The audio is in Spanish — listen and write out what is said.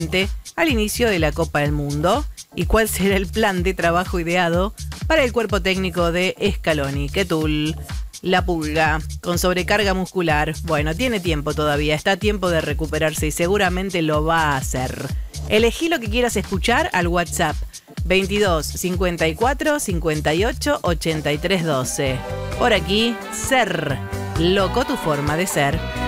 al inicio de la Copa del Mundo y cuál será el plan de trabajo ideado para el cuerpo técnico de Scaloni. Ketul, la Pulga, con sobrecarga muscular. Bueno, tiene tiempo todavía, está a tiempo de recuperarse y seguramente lo va a hacer. Elegí lo que quieras escuchar al WhatsApp 22 54 58 83 12. Por aquí, Ser, loco tu forma de ser.